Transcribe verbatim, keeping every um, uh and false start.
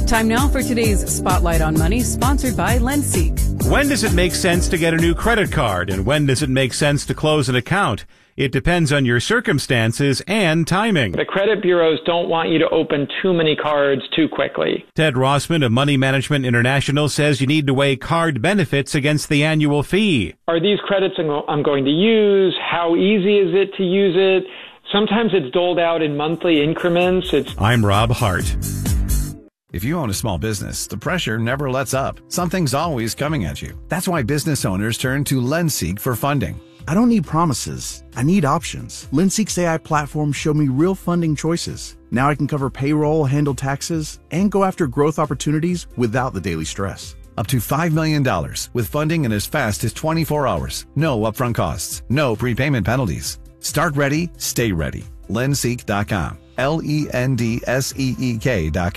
Time now for today's Spotlight on Money, sponsored by LendSeek. When does it make sense to get a new credit card, and when does it make sense to close an account? It depends on your circumstances and timing. The credit bureaus don't want you to open too many cards too quickly. Ted Rossman of Money Management International says you need to weigh card benefits against the annual fee. Are these credits I'm going to use? How easy is it to use it? Sometimes it's doled out in monthly increments. It's I'm Rob Hart. If you own a small business, the pressure never lets up. Something's always coming at you. That's why business owners turn to LendSeek for funding. I don't need promises. I need options. LendSeek's A I platform showed me real funding choices. Now I can cover payroll, handle taxes, and go after growth opportunities without the daily stress. Up to five million dollars with funding in as fast as twenty-four hours. No upfront costs. No prepayment penalties. Start ready, stay ready. LendSeek dot com. L E N D S E E K dot com.